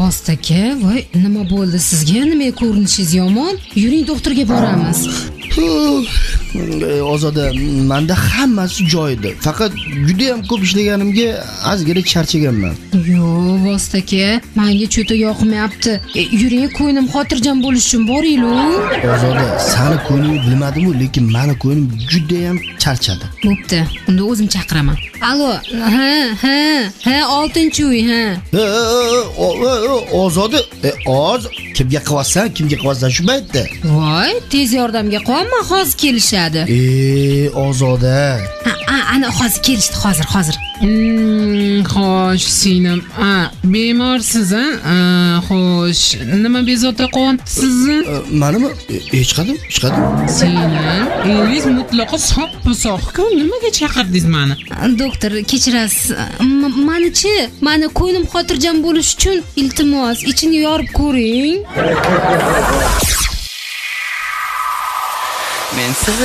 Rost aka, voy, nima bo'ldi sizga? Nima ko'rinishingiz yomon? Yuring doktorga boramiz. Ozoda, menda hammasi joyida. Faqat juda ham ko'p ishlaganimga ozgina charchaganman. Yo, Rost aka, menga cho'ta yoqmayapti. Yuring, ko'nglim xotirjam bo'lish uchun boringlar. Ozoda, seni ko'nglingni bilmadim-ku, lekin meni ko'nglim juda ham charchadi. Bo'pti, unda o'zim chaqiraman. Alo, ha, 6-uy, ha. Ozoda, kimga qilyapsan shu paytda? Voy, tez yordamga qo'yma, hozir kelishadi. Ozoda. Ana hozir kelishdi, hozir. Xo'sh, singlim. Bemorsiz, xo'sh, nima bezovta qilyapti sizni? Menimi? Hech qadim. Singlim, eringiz mutlaqo soppa-sog'ku, nimaga chaqirdingiz meni? Doktor, kechirasiz. Mani ko'nglim xotirjam bo'lish uchun iltimos, ichini yorib ko'ring. Men sizni